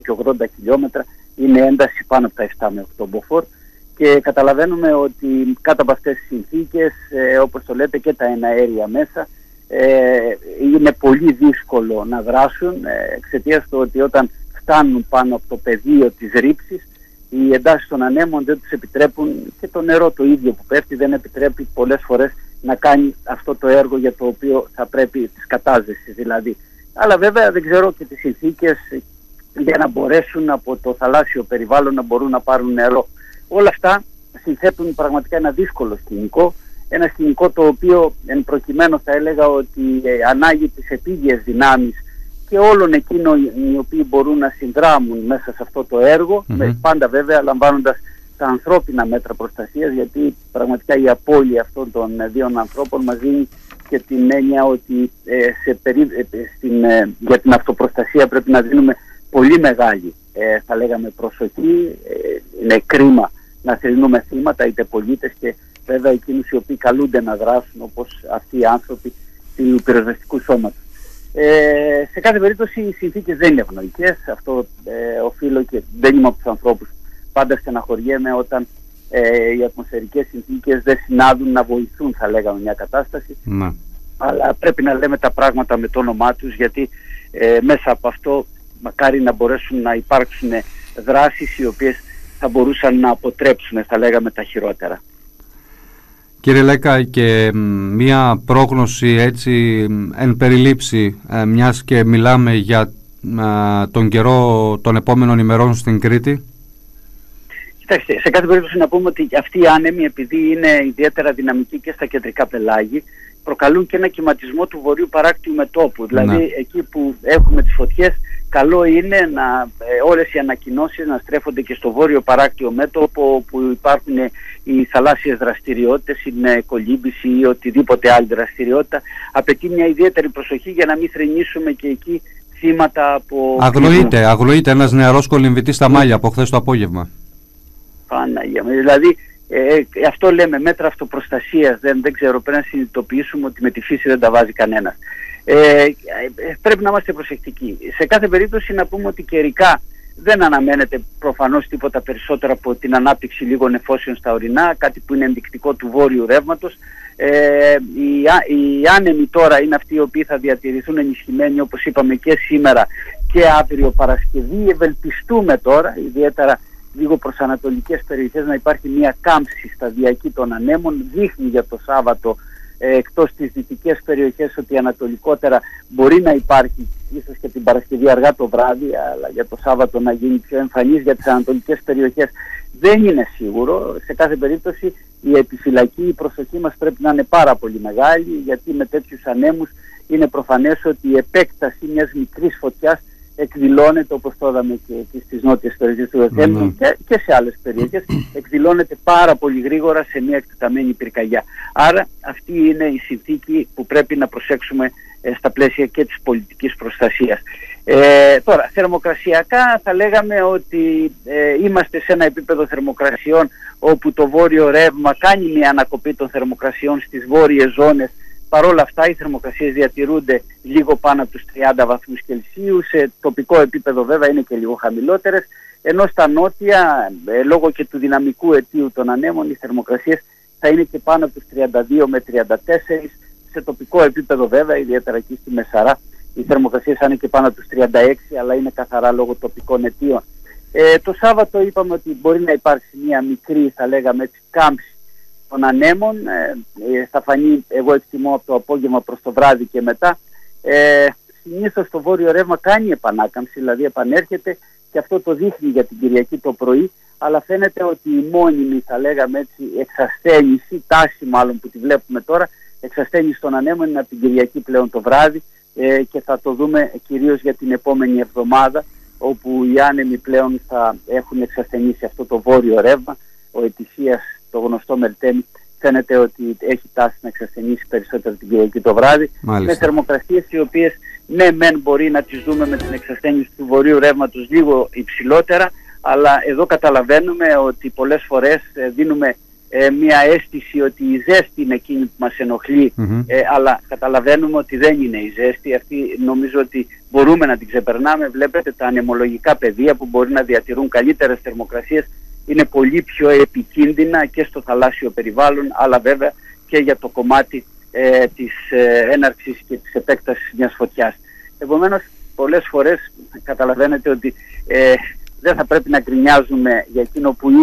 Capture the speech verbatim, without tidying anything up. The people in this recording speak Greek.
και ογδόντα χιλιόμετρα, είναι ένταση πάνω από τα επτά με οκτώ μποφόρ και καταλαβαίνουμε ότι κάτω από αυτές τις συνθήκες, ε, όπως το λέτε, και τα εναέρια μέσα, ε, είναι πολύ δύσκολο να δράσουν ε, εξαιτίας του ότι όταν φτάνουν πάνω από το πεδίο της ρήψης, οι εντάσεις των ανέμων δεν τους επιτρέπουν, και το νερό το ίδιο που πέφτει δεν επιτρέπει πολλές φορές να κάνει αυτό το έργο για το οποίο θα πρέπει, της κατάζεσης δηλαδή. Αλλά βέβαια δεν ξέρω και τις συνθήκες για να μπορέσουν από το θαλάσσιο περιβάλλον να μπορούν να πάρουν νερό. Όλα αυτά συνθέτουν πραγματικά ένα δύσκολο σκηνικό, ένα σκηνικό το οποίο εν προκειμένου θα έλεγα ότι ε, ανάγει τις επίγειες δυνάμεις και όλων εκείνων οι οποίοι μπορούν να συνδράμουν μέσα σε αυτό το έργο, mm-hmm. πάντα βέβαια λαμβάνοντας τα ανθρώπινα μέτρα προστασίας, γιατί πραγματικά η απώλεια αυτών των δύο ανθρώπων μας δίνει και την έννοια ότι ε, σε περί, ε, στην, ε, για την αυτοπροστασία πρέπει να δίνουμε πολύ μεγάλη ε, θα λέγαμε προσοχή. Ε, είναι κρίμα να θρηνούμε θύματα, είτε πολίτες και βέβαια εκείνους οι οποίοι καλούνται να δράσουν, όπως αυτοί οι άνθρωποι του πυροσβεστικού σώματος. Ε, σε κάθε περίπτωση οι συνθήκες δεν είναι ευνοϊκές. Αυτό ε, οφείλω και δεν είμαι από τους ανθρώπους. Πάντα στεναχωριέμαι όταν ε, οι ατμοσφαιρικές συνθήκες δεν συνάδουν να βοηθούν, θα λέγαμε, μια κατάσταση. Να. Αλλά πρέπει να λέμε τα πράγματα με το όνομά τους, γιατί ε, μέσα από αυτό μακάρι να μπορέσουν να υπάρξουν δράσεις οι οποίες θα μπορούσαν να αποτρέψουν, θα λέγαμε, τα χειρότερα. Κύριε Λέκα, και μία πρόγνωση έτσι εν περιλήψη, ε, μιας και μιλάμε για ε, τον καιρό των επόμενων ημερών στην Κρήτη. Κοιτάξτε, σε κάθε περίπτωση να πούμε ότι αυτοί οι άνεμοι, επειδή είναι ιδιαίτερα δυναμικοί και στα κεντρικά πελάγη, προκαλούν και ένα κυματισμό του βορείου παράκτιου μετώπου. Δηλαδή, ναι. εκεί που έχουμε τις φωτιές, καλό είναι να, ε, όλες οι ανακοινώσεις να στρέφονται και στο βόρειο παράκτιο μέτωπο, που υπάρχουν οι θαλάσσιες δραστηριότητες, είναι κολύμπηση ή οτιδήποτε άλλη δραστηριότητα. Απαιτεί μια ιδιαίτερη προσοχή για να μην θρηνήσουμε και εκεί θύματα από... Αγνοείται, αγνοείται ένας νεαρός κολυμβητής στα Μάλια από χθες το απόγευμα. Παναγία, δηλαδή ε, αυτό λέμε, μέτρα αυτοπροστασίας, δεν, δεν ξέρω, πρέπει να συνειδητοποιήσουμε ότι με τη φύση δεν τα βάζει κανένας. Ε, ε, πρέπει να είμαστε προσεκτικοί. Σε κάθε περίπτωση να πούμε ότι καιρικά δεν αναμένεται προφανώς τίποτα περισσότερο από την ανάπτυξη λίγων νεφώσεων στα ορεινά, κάτι που είναι ενδεικτικό του βόρειου ρεύματος. Ε, οι, οι άνεμοι τώρα είναι αυτοί οι οποίοι θα διατηρηθούν ενισχυμένοι, όπως είπαμε, και σήμερα και αύριο Παρασκευή. Ευελπιστούμε τώρα, ιδιαίτερα λίγο προς ανατολικές περιοχές, να υπάρχει μια κάμψη σταδιακή των ανέμων. Δείχνει για το Σάββατο, ε, εκτός τις δυτικές περιοχές, ότι ανατολικότερα μπορεί να υπάρχει, ίσως και την Παρασκευή αργά το βράδυ, αλλά για το Σάββατο να γίνει πιο εμφανής. Για τις ανατολικές περιοχές δεν είναι σίγουρο. Σε κάθε περίπτωση η επιφυλακή, η προσοχή μας πρέπει να είναι πάρα πολύ μεγάλη, γιατί με τέτοιους ανέμους είναι προφανές ότι η επέκταση μιας μικρής φωτιάς εκδηλώνεται, όπως το είδαμε και, και στις νότιες περιοχές του Βεθέμνου και, και σε άλλες περιοχές, εκδηλώνεται πάρα πολύ γρήγορα σε μια εκτεταμένη πυρκαγιά. Άρα αυτή είναι η συνθήκη που πρέπει να προσέξουμε ε, στα πλαίσια και της πολιτικής προστασίας. Ε, τώρα, θερμοκρασιακά θα λέγαμε ότι ε, είμαστε σε ένα επίπεδο θερμοκρασιών όπου το βόρειο ρεύμα κάνει μια ανακοπή των θερμοκρασιών στις βόρειες ζώνες. Παρ' όλα αυτά οι θερμοκρασίες διατηρούνται λίγο πάνω από τους τριάντα βαθμούς Κελσίου, σε τοπικό επίπεδο βέβαια είναι και λίγο χαμηλότερες, ενώ στα νότια, ε, λόγω και του δυναμικού αιτίου των ανέμων, οι θερμοκρασίες θα είναι και πάνω από τους τριάντα δύο με τριάντα τέσσερα, σε τοπικό επίπεδο βέβαια, ιδιαίτερα εκεί στη Μεσαρά, οι θερμοκρασίες θα είναι και πάνω από τους τριάντα έξι, αλλά είναι καθαρά λόγω τοπικών αιτίων. Ε, το Σάββατο είπαμε ότι μπορεί να υπάρξει μια μικρή, θα λέγαμε έτσι, κάμψη των ανέμων, ε, θα φανεί, εγώ εκτιμώ, από το απόγευμα προς το βράδυ και μετά. Ε, συνήθως το βόρειο ρεύμα κάνει επανάκαμψη, δηλαδή επανέρχεται, και αυτό το δείχνει για την Κυριακή το πρωί, αλλά φαίνεται ότι η μόνιμη, θα λέγαμε έτσι, εξασθένηση, τάση μάλλον που τη βλέπουμε τώρα, εξασθένηση των ανέμων είναι από την Κυριακή πλέον το βράδυ, ε, και θα το δούμε κυρίως για την επόμενη εβδομάδα, όπου οι άνεμοι πλέον θα έχουν εξασθενήσει αυτό το βόρειο ρεύμα. Ο Ετησίας, το γνωστό Μελτέμι, φαίνεται ότι έχει τάση να εξασθενήσει περισσότερο την Κυριακή το βράδυ. Μάλιστα. Με θερμοκρασίες οι οποίες ναι μεν μπορεί να τις δούμε με την εξασθένηση του βορείου ρεύματος λίγο υψηλότερα, αλλά εδώ καταλαβαίνουμε ότι πολλές φορές δίνουμε ε, μια αίσθηση ότι η ζέστη είναι εκείνη που μας ενοχλεί, mm-hmm. ε, αλλά καταλαβαίνουμε ότι δεν είναι η ζέστη. Αυτή νομίζω ότι μπορούμε να την ξεπερνάμε. Βλέπετε τα ανεμολογικά πεδία που μπορεί να διατηρούν καλύτερες θερμοκρασίες είναι πολύ πιο επικίνδυνα και στο θαλάσσιο περιβάλλον, αλλά βέβαια και για το κομμάτι ε, της ε, έναρξης και της επέκτασης μιας φωτιάς. Επομένως, πολλές φορές καταλαβαίνετε ότι ε, δεν θα πρέπει να γκρινιάζουμε για εκείνο που